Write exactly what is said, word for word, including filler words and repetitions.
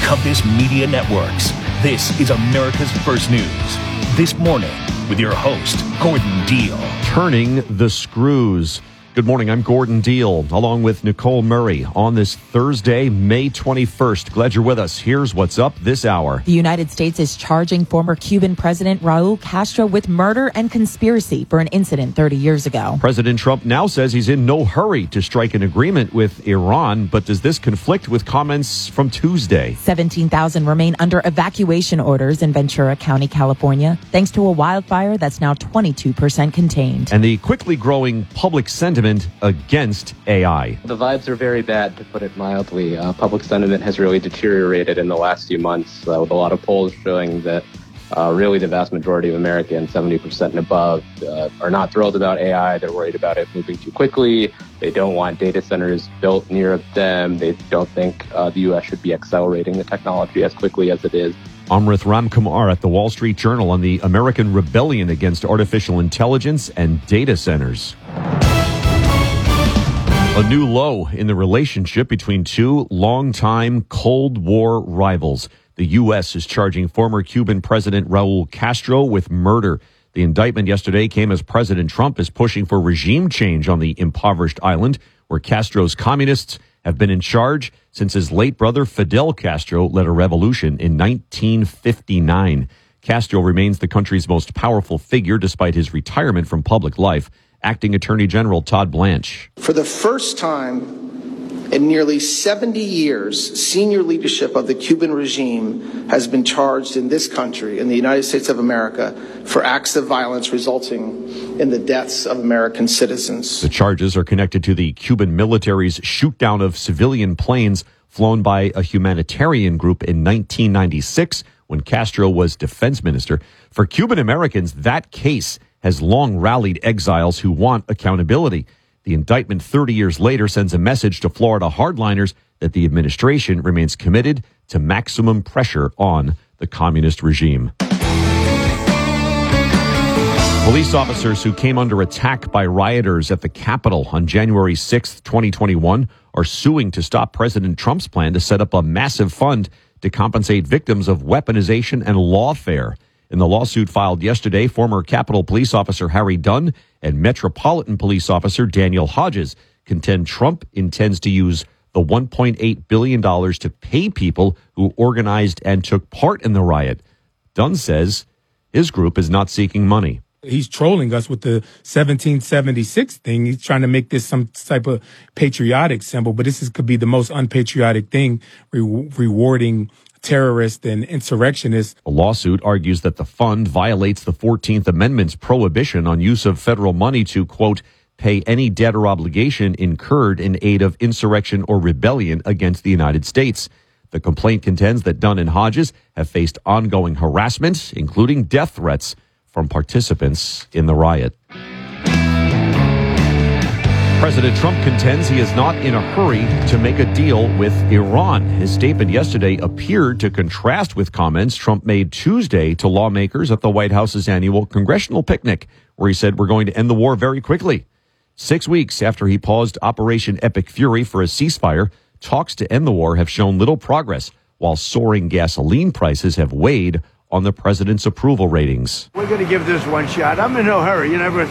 Compass Media Networks. This is America's First News. This morning with your host, Gordon Deal. Turning the screws. Good morning, I'm Gordon Deal, along with Nicole Murray on this Thursday, May twenty-first. Glad you're with us. Here's what's up this hour. The United States is charging former Cuban President Raul Castro with murder and conspiracy for an incident thirty years ago. President Trump now says he's in no hurry to strike an agreement with Iran, but does this conflict with comments from Tuesday? seventeen thousand remain under evacuation orders in Ventura County, California, thanks to a wildfire that's now twenty-two percent contained. And the quickly growing public sentiment against A I. The vibes are very bad, to put it mildly. Uh, public sentiment has really deteriorated in the last few months, uh, with a lot of polls showing that uh, really the vast majority of Americans, seventy percent and above, uh, are not thrilled about A I. They're worried about it moving too quickly. They don't want data centers built near them. They don't think uh, the U S should be accelerating the technology as quickly as it is. Amrith Ramkumar at the Wall Street Journal on the American rebellion against artificial intelligence and data centers. A new low in the relationship between two longtime Cold War rivals. The U S is charging former Cuban President Raul Castro with murder. The indictment yesterday came as President Trump is pushing for regime change on the impoverished island, where Castro's communists have been in charge since his late brother Fidel Castro led a revolution in nineteen fifty-nine. Castro remains the country's most powerful figure despite his retirement from public life. Acting Attorney General Todd Blanche. For the first time in nearly seventy years, senior leadership of the Cuban regime has been charged in this country, in the United States of America, for acts of violence resulting in the deaths of American citizens. The charges are connected to the Cuban military's shoot-down of civilian planes flown by a humanitarian group in nineteen ninety-six when Castro was defense minister. For Cuban Americans, that case has long rallied exiles who want accountability. The indictment thirty years later sends a message to Florida hardliners that the administration remains committed to maximum pressure on the communist regime. Police officers who came under attack by rioters at the Capitol on January sixth, twenty twenty-one are suing to stop President Trump's plan to set up a massive fund to compensate victims of weaponization and lawfare. In the lawsuit filed yesterday, former Capitol Police Officer Harry Dunn and Metropolitan Police Officer Daniel Hodges contend Trump intends to use the one point eight billion dollars to pay people who organized and took part in the riot. Dunn says his group is not seeking money. He's trolling us with the seventeen seventy-six thing. He's trying to make this some type of patriotic symbol, but this is, could be the most unpatriotic thing, re- rewarding terrorists and insurrectionists. The lawsuit argues that the fund violates the fourteenth Amendment's prohibition on use of federal money to, quote, pay any debt or obligation incurred in aid of insurrection or rebellion against the United States. The complaint contends that Dunn and Hodges have faced ongoing harassment, including death threats, from participants in the riot. President Trump contends he is not in a hurry to make a deal with Iran. His statement yesterday appeared to contrast with comments Trump made Tuesday to lawmakers at the White House's annual congressional picnic, where he said we're going to end the war very quickly. Six weeks after he paused Operation Epic Fury for a ceasefire, talks to end the war have shown little progress, while soaring gasoline prices have weighed on the president's approval ratings. We're going to give this one shot. I'm in no hurry. You never